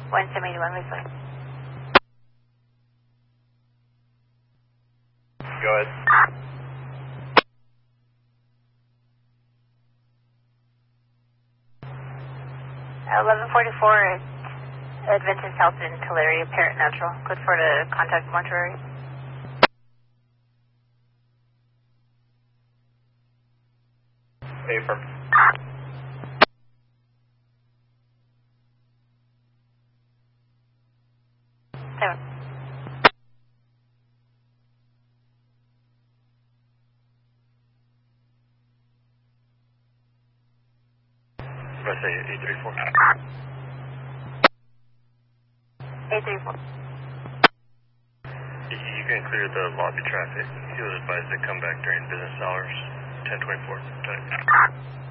1781, Whistler. Go ahead. 1144, Adventist Health in Tulare, Parent Natural. Code 4 to contact mortuary. Affirm. 7. I say 834. 834. You can clear the lobby traffic. He was advised to come back during business hours, 1024.